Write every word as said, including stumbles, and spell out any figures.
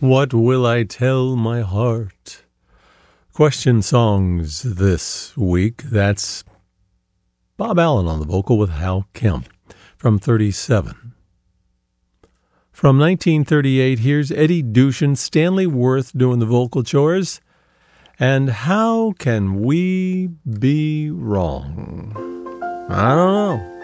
What will I tell my heart? Question songs this week. That's Bob Allen on the vocal with Hal Kemp from thirty-seven. From nineteen thirty-eight, here's Eddie Dushin, Stanley Worth doing the vocal chores. And how can we be wrong? I don't know.